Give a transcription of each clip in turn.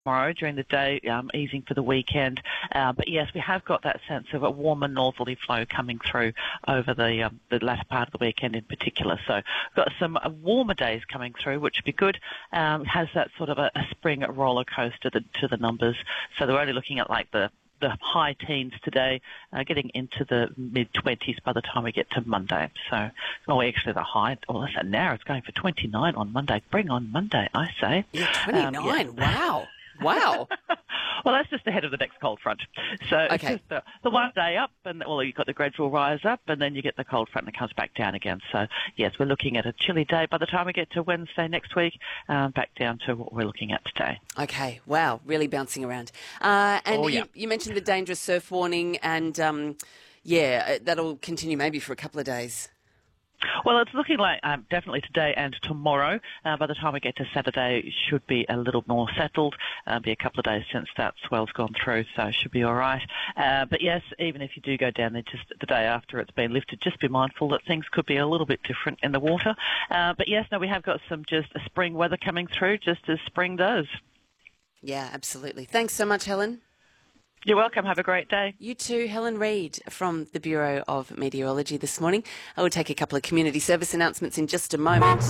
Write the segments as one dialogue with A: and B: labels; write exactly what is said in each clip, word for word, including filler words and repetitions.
A: tomorrow during the day, um, easing for the weekend. Uh, but yes, we have got that sense of a warmer northerly flow coming through over the um, the latter part of the weekend in particular. So we've got some uh, warmer days coming through, which would be good. Um, has that sort of a, a spring roller coaster to, to the numbers. So they're only looking at like the the high teens today, uh, getting into the mid-twenties by the time we get to Monday. So, oh, actually the high, oh, that's now it's going for twenty-nine on Monday. Bring on Monday, I say.
B: Yeah, twenty-nine,
A: um, yeah.
B: wow. Wow.
A: Well, that's just ahead of the next cold front. So
B: okay.
A: It's just the, the one day up, and well, you've got the gradual rise up, and then you get the cold front and it comes back down again. So, yes, we're looking at a chilly day by the time we get to Wednesday next week, um, back down to what we're looking at today.
B: Okay, wow, really bouncing around. Uh, and
A: oh, yeah.
B: you, you mentioned the dangerous surf warning, and, um, yeah, that'll continue maybe for a couple of days.
A: Well, it's looking like um, definitely today and tomorrow. Uh, by the time we get to Saturday, it should be a little more settled. Uh, be a couple of days since that swell's gone through, so it should be all right. Uh, but yes, even if you do go down there just the day after it's been lifted, just be mindful that things could be a little bit different in the water. Uh, but yes, no, we have got some just spring weather coming through, just as spring does.
B: Yeah, absolutely. Thanks so much, Helen.
A: You're welcome. Have a great day.
B: You too. Helen Reid from the Bureau of Meteorology this morning. I will take a couple of community service announcements in just a moment.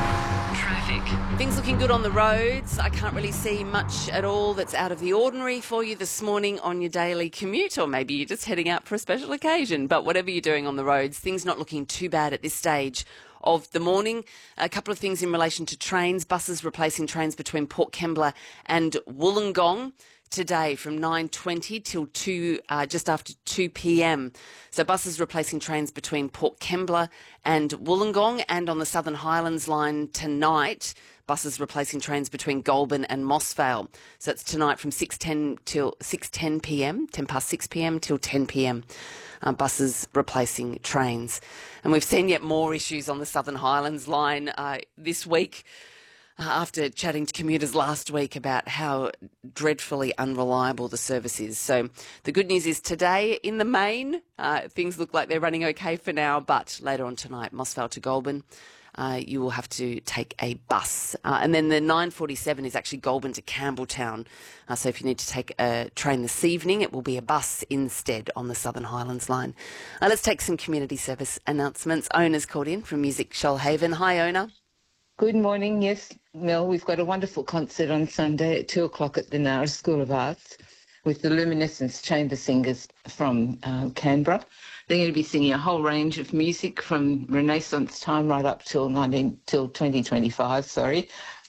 B: Traffic. Things looking good on the roads. I can't really see much at all that's out of the ordinary for you this morning on your daily commute, or maybe you're just heading out for a special occasion. But whatever you're doing on the roads, things not looking too bad at this stage of the morning. A couple of things in relation to trains. Buses replacing trains between Port Kembla and Wollongong today from nine twenty till two, uh, just after two p.m. So buses replacing trains between Port Kembla and Wollongong, and on the Southern Highlands line tonight, buses replacing trains between Goulburn and Mossvale. So it's tonight from six ten till six ten p.m, ten past six p.m. till ten p.m. Uh, buses replacing trains. And we've seen yet more issues on the Southern Highlands line uh, this week. Uh, after chatting to commuters last week about how dreadfully unreliable the service is. So the good news is today, in the main, uh, things look like they're running okay for now, but later on tonight, Mossvale to Goulburn, uh, you will have to take a bus. Uh, and then the nine forty-seven is actually Goulburn to Campbelltown. Uh, so if you need to take a train this evening, it will be a bus instead on the Southern Highlands line. Uh, let's take some community service announcements. Ona's called in from Music Shoalhaven. Hi, Ona.
C: Good morning. Yes, Mel, we've got a wonderful concert on Sunday at two o'clock at the Nara School of Arts with the Luminescence Chamber Singers from uh, Canberra. They're going to be singing a whole range of music from Renaissance time right up till nineteen till twenty twenty-five. Sorry,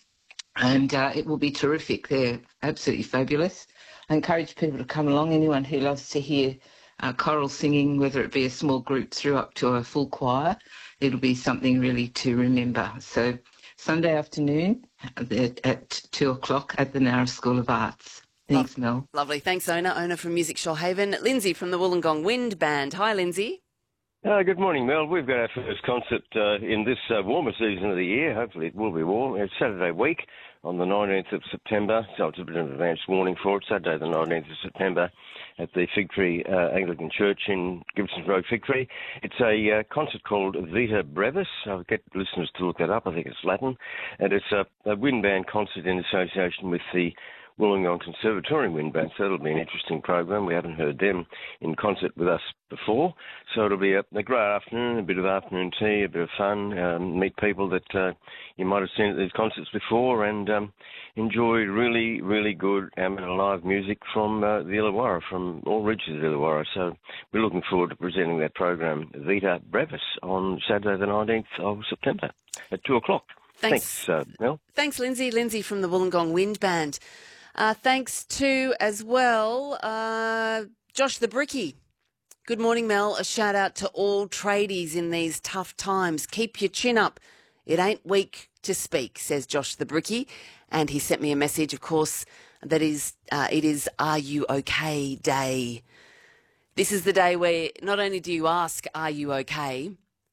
C: and uh, it will be terrific. They're absolutely fabulous. I encourage people to come along. Anyone who loves to hear uh, choral singing, whether it be a small group through up to a full choir, it'll be something really to remember. So Sunday afternoon at, at two o'clock at the Nara School of Arts. Thanks, Mel.
B: Lovely. Thanks, Ona. Ona from Music Shoalhaven. Lindsay from the Wollongong Wind Band. Hi, Lindsay.
D: Uh, good morning, Mel. We've got our first concert uh, in this uh, warmer season of the year. Hopefully it will be warm. It's Saturday week on the nineteenth of September. So it's a bit of an advance warning for it. Saturday the nineteenth of September at the Fig Tree uh, Anglican Church in Gibsons Road, Fig Tree. It's a uh, concert called Vita Brevis. I'll get listeners to look that up. I think it's Latin. And it's a, a wind band concert in association with the Wollongong Conservatorium Wind Band. So it'll be an interesting program. We haven't heard them in concert with us before. So it'll be a, a great afternoon, a bit of afternoon tea, a bit of fun, um, meet people that uh, you might have seen at these concerts before, and um, enjoy really, really good amateur live music from uh, the Illawarra, from all regions of the Illawarra. So we're looking forward to presenting that program, Vita Brevis, on Saturday the nineteenth of September at two o'clock.
B: Thanks,
D: Thanks uh, Mel.
B: Thanks, Lindsay. Lindsay from the Wollongong Wind Band. Uh, thanks to, as well, uh, Josh the Bricky. Good morning, Mel. A shout out to all tradies in these tough times. Keep your chin up. It ain't weak to speak, says Josh the Bricky. And he sent me a message, of course, that is, uh, it is Are You OK Day. This is the day where not only do you ask, are you okay,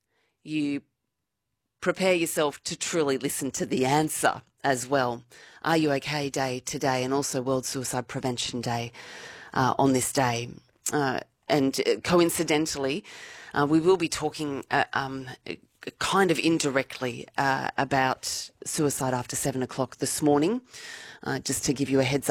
B: you prepare yourself to truly listen to the answer as well. Are You OK Day today, and also World Suicide Prevention Day uh, on this day. Uh, and coincidentally, uh, we will be talking uh, um, kind of indirectly uh, about suicide after seven o'clock this morning, uh, just to give you a heads up.